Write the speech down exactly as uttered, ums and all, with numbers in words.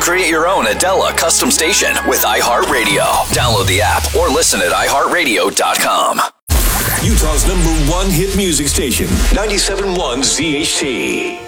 Create your own Adela custom station with iHeartRadio. Download the app or listen at i heart radio dot com. Utah's number one hit music station, ninety-seven point one Z H T.